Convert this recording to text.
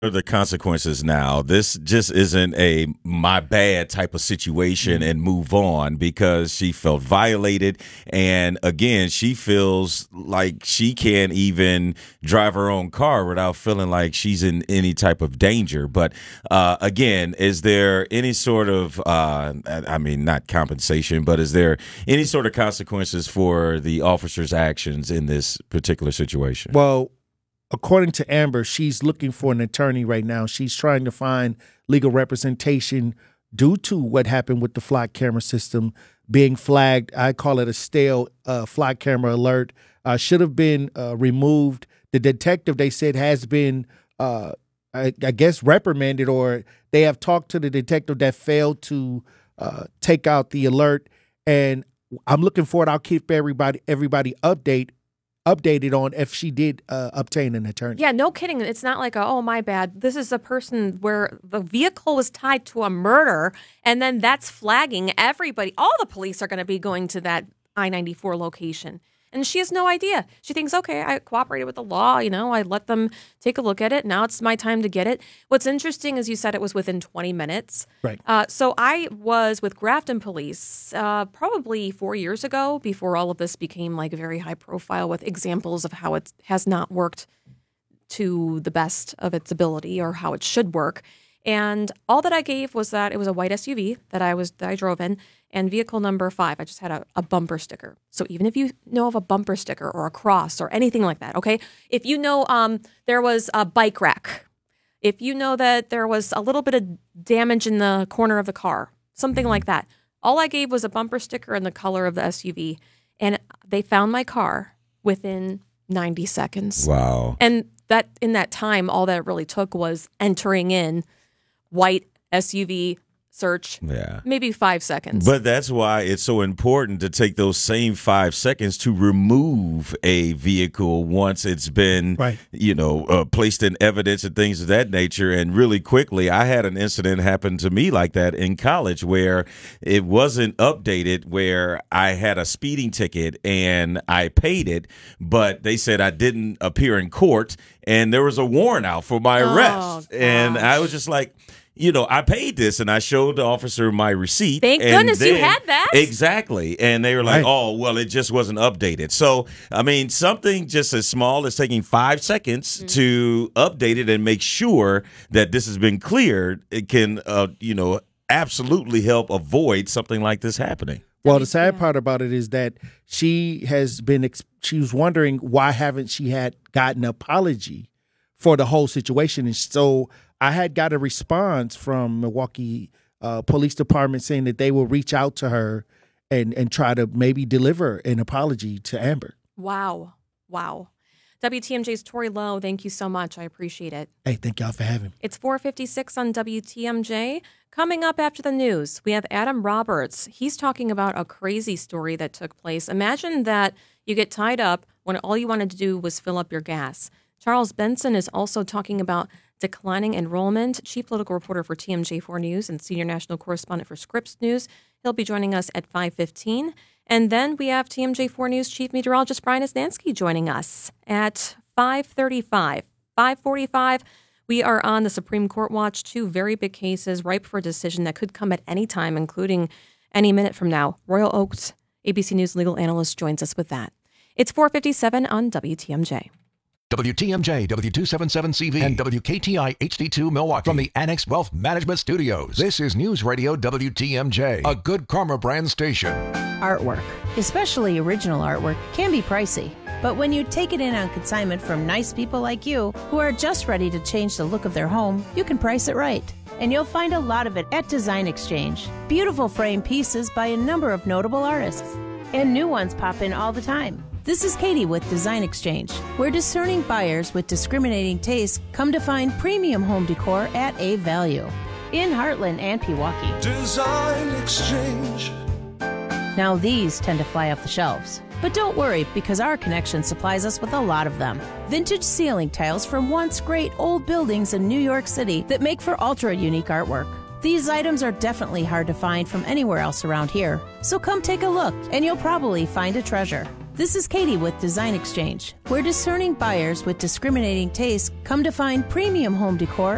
the consequences now. This just isn't a my bad type of situation and move on, because she felt violated. And again, she feels like she can't even drive her own car without feeling like she's in any type of danger. But again, is there any sort of, not compensation, but is there any sort of consequences for the officer's actions in this particular situation? Well, according to Amber, she's looking for an attorney right now. She's trying to find legal representation due to what happened with the flock camera system being flagged. I call it a stale flock camera alert. Should have been removed. The detective, they said, has been, I guess, reprimanded, or they have talked to the detective that failed to take out the alert. And I'm looking forward. I'll keep everybody updated on if she did obtain an attorney. Yeah, no kidding. It's not like, oh, my bad. This is a person where the vehicle was tied to a murder, and then that's flagging everybody. All the police are going to be going to that I-94 location. And she has no idea. She thinks, okay, I cooperated with the law. I let them take a look at it. Now it's my time to get it. What's interesting is you said it was within 20 minutes. Right. So I was with Grafton Police probably 4 years ago, before all of this became like very high profile, with examples of how it has not worked to the best of its ability or how it should work. And all that I gave was that it was a white SUV that I drove in, and vehicle number 5, I just had a bumper sticker. So even if you know of a bumper sticker or a cross or anything like that, okay? If you know there was a bike rack, if you know that there was a little bit of damage in the corner of the car, something like that, all I gave was a bumper sticker and the color of the SUV, and they found my car within 90 seconds. Wow. And that in that time, all that it really took was entering in white SUV search, maybe 5 seconds. But that's why it's so important to take those same 5 seconds to remove a vehicle once it's been, placed in evidence and things of that nature. And really quickly, I had an incident happen to me like that in college where it wasn't updated, where I had a speeding ticket and I paid it, but they said I didn't appear in court and there was a warrant out for my arrest. And I was just like, I paid this, and I showed the officer my receipt. Thank goodness you had that. Exactly. And they were like, oh, well, it just wasn't updated. So, something just as small as taking 5 seconds to update it and make sure that this has been cleared, it can, absolutely help avoid something like this happening. Well, the sad part about it is that she was wondering why haven't she had gotten an apology for the whole situation. And so I had got a response from Milwaukee Police Department saying that they will reach out to her and try to maybe deliver an apology to Amber. Wow. WTMJ's Tori Lowe, thank you so much. I appreciate it. Hey, thank y'all for having me. It's 4:56 on WTMJ. Coming up after the news, we have Adam Roberts. He's talking about a crazy story that took place. Imagine that you get tied up when all you wanted to do was fill up your gas. Charles Benson is also talking about declining enrollment. Chief political reporter for TMJ4 News and senior national correspondent for Scripps News. He'll be joining us at 5:15. And then we have TMJ4 News chief meteorologist Brian Osnansky joining us at 5:35. 5:45, we are on the Supreme Court watch. 2 very big cases ripe for a decision that could come at any time, including any minute from now. Royal Oaks, ABC News legal analyst, joins us with that. It's 4:57 on WTMJ. WTMJ, W277CV, and WKTI HD2 Milwaukee from the Annex Wealth Management Studios. This is News Radio WTMJ, a Good Karma brand station. Artwork, especially original artwork, can be pricey. But when you take it in on consignment from nice people like you who are just ready to change the look of their home, you can price it right. And you'll find a lot of it at Design Exchange. Beautiful frame pieces by a number of notable artists. And new ones pop in all the time. This is Katie with Design Exchange, where discerning buyers with discriminating tastes come to find premium home decor at a value. In Heartland and Pewaukee. Design Exchange. Now these tend to fly off the shelves. But don't worry, because our connection supplies us with a lot of them. Vintage ceiling tiles from once great old buildings in New York City that make for ultra-unique artwork. These items are definitely hard to find from anywhere else around here. So come take a look, and you'll probably find a treasure. This is Katie with Design Exchange, where discerning buyers with discriminating tastes come to find premium home decor